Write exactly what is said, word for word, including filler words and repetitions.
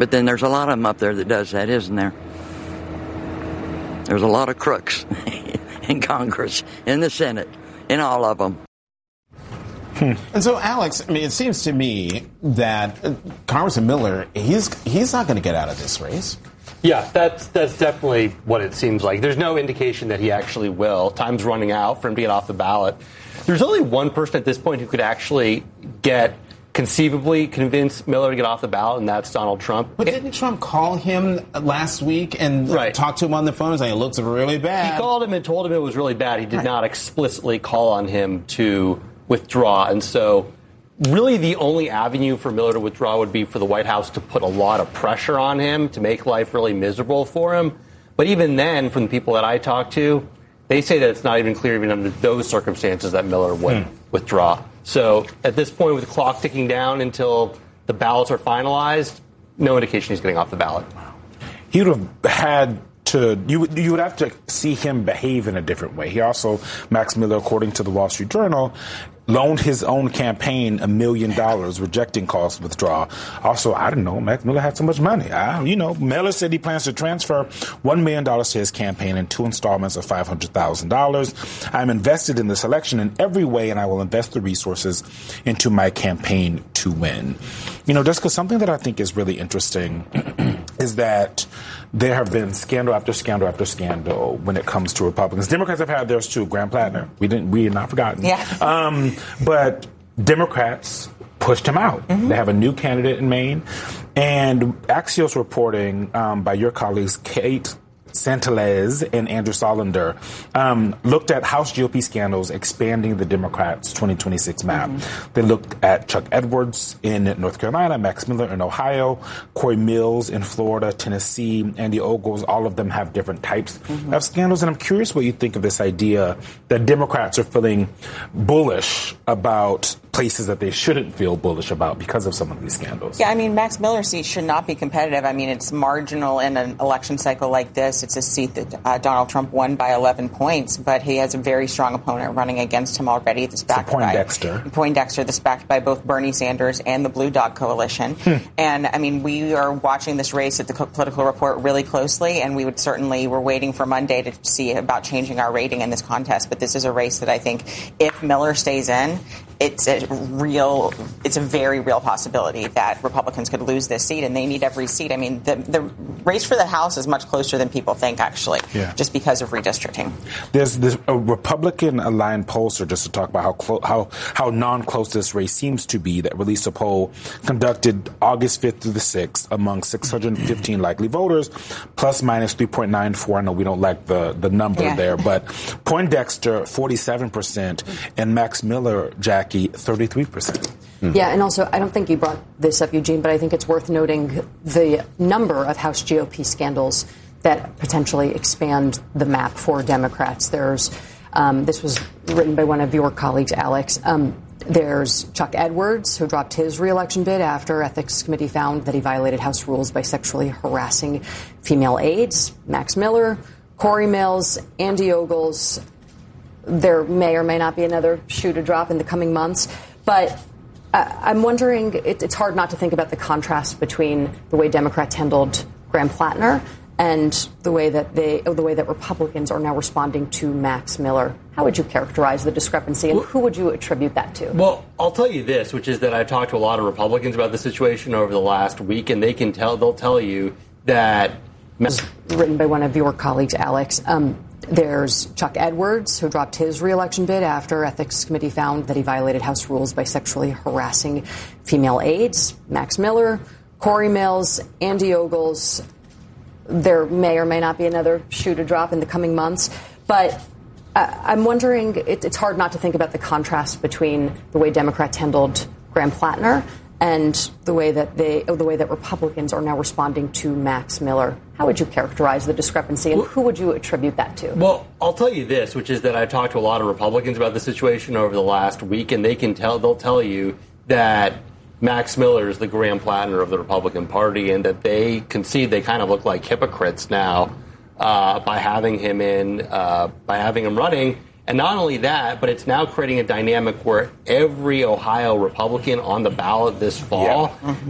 But then there's a lot of them up there that does that, isn't there? There's a lot of crooks in Congress, in the Senate, in all of them. Hmm. And so, Alex, I mean, it seems to me that uh, Congressman Miller, he's he's not going to get out of this race. Yeah, that's that's definitely what it seems like. There's no indication that he actually will. Time's running out for him to get off the ballot. There's only one person at this point who could actually get conceivably convince Miller to get off the ballot, and that's Donald Trump. But didn't Trump call him last week and right. talk to him on the phone saying it looks really bad? He called him and told him it was really bad. He did right. not explicitly call on him to withdraw. And so really the only avenue for Miller to withdraw would be for the White House to put a lot of pressure on him to make life really miserable for him. But even then, from the people that I talk to, they say that it's not even clear even under those circumstances that Miller would hmm. withdraw. So at this point, with the clock ticking down until the ballots are finalized, no indication he's getting off the ballot. He would have had to, you would, you would have to see him behave in a different way. He also, Max Miller, according to the Wall Street Journal, loaned his own campaign a million dollars, rejecting calls to withdraw. Also, I don't know, Max Miller had so much money. I, you know, Miller said he plans to transfer one million dollars to his campaign in two installments of five hundred thousand dollars. I'm invested in this election in every way, and I will invest the resources into my campaign to win. You know, Jessica, something that I think is really interesting is that there have been scandal after scandal after scandal when it comes to Republicans. Democrats have had theirs too. Graham Plattner, we didn't, we are not forgotten. Yeah. Um, but Democrats pushed him out. Mm-hmm. They have a new candidate in Maine, and Axios reporting um, by your colleagues Kate Santelez and Andrew Solander um, looked at House G O P scandals expanding the Democrats' twenty twenty-six map. Mm-hmm. They looked at Chuck Edwards in North Carolina, Max Miller in Ohio, Corey Mills in Florida, Tennessee, Andy Ogles. All of them have different types mm-hmm. of scandals. And I'm curious what you think of this idea that Democrats are feeling bullish about places that they shouldn't feel bullish about because of some of these scandals. Yeah, I mean, Max Miller's seat should not be competitive. I mean, it's marginal in an election cycle like this. It's a seat that uh, Donald Trump won by eleven points, but he has a very strong opponent running against him already. That's backed so Poindexter. by Poindexter. That's backed by both Bernie Sanders and the Blue Dog Coalition. Hmm. And I mean, we are watching this race at the Political Report really closely, and we would certainly we're waiting for Monday to see about changing our rating in this contest. But this is a race that I think, if Miller stays in, it's a real, it's a very real possibility that Republicans could lose this seat, and they need every seat. I mean, the, the race for the House is much closer than people think, actually, yeah. just because of redistricting. There's, there's a Republican-aligned pollster, just to talk about how clo- how how non-close this race seems to be, that released a poll conducted August fifth through the sixth among six hundred fifteen likely voters, plus minus three point nine four. I know we don't like the, the number yeah. there, but Poindexter, forty-seven percent, and Max Miller, Jackie, thirty-three percent. Mm-hmm. Yeah, and also, I don't think you brought this up, Eugene, but I think it's worth noting the number of House G O P scandals that potentially expand the map for Democrats. There's, um, this was written by one of your colleagues, Alex. Um, there's Chuck Edwards, who dropped his reelection bid after Ethics Committee found that he violated House rules by sexually harassing female aides. Max Miller, Corey Mills, Andy Ogles. There may or may not be another shoe to drop in the coming months. But uh, I'm wondering, it, it's hard not to think about the contrast between the way Democrats handled Graham Plattner and the way that they, the way that Republicans are now responding to Max Miller. How would you characterize the discrepancy, and who would you attribute that to? Well, I'll tell you this, which is that I've talked to a lot of Republicans about the situation over the last week, and they can tell, they'll tell you that. This was written by one of your colleagues, Alex. Um, There's Chuck Edwards, who dropped his reelection bid after Ethics Committee found that he violated House rules by sexually harassing female aides. Max Miller, Corey Mills, Andy Ogles. There may or may not be another shoe to drop in the coming months. But uh, I'm wondering, it, it's hard not to think about the contrast between the way Democrats handled Graham Plattner and the way that they, the way that Republicans are now responding to Max Miller. How would you characterize the discrepancy, and well, who would you attribute that to? Well, I'll tell you this, which is that I've talked to a lot of Republicans about the situation over the last week, and they can tell, they'll tell you that Max Miller is the Graham Plattner of the Republican Party, and that they concede they kind of look like hypocrites now uh, by having him in, uh, by having him running. And not only that, but it's now creating a dynamic where every Ohio Republican on the ballot this fall yeah.